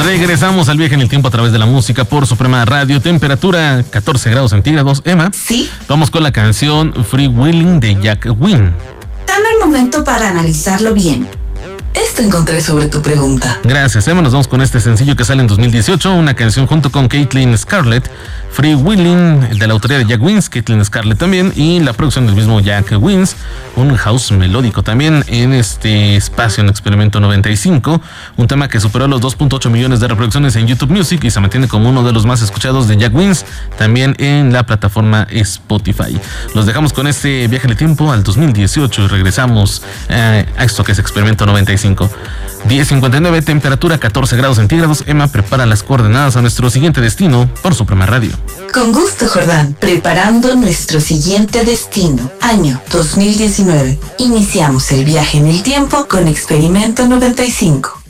Regresamos al viaje en el tiempo a través de la música por Suprema Radio. Temperatura 14 grados centígrados. Emma. Sí. Vamos con la canción Free Willing de Jack Wynne. Dame un momento para analizarlo bien. Esto encontré sobre tu pregunta. Gracias, Emma. Nos vamos con este sencillo que sale en 2018, una canción junto con Caitlin Scarlett, Free Willing, de la autoría de Jack Wynne, Caitlin Scarlett también, y la producción del mismo Jack Wynne, un house melódico también en este espacio en Experimento 95, un tema que superó los 2.8 millones de reproducciones en YouTube Music y se mantiene como uno de los más escuchados de Jack Wynne, también en la plataforma Spotify. Los dejamos con este viaje en el tiempo al 2018 y regresamos a esto que es Experimento 95. 10:59, temperatura 14 grados centígrados. Emma prepara las coordenadas a nuestro siguiente destino por Suprema Radio. Con gusto, Jordán. Preparando nuestro siguiente destino. Año 2019. Iniciamos el viaje en el tiempo con Experimento 95.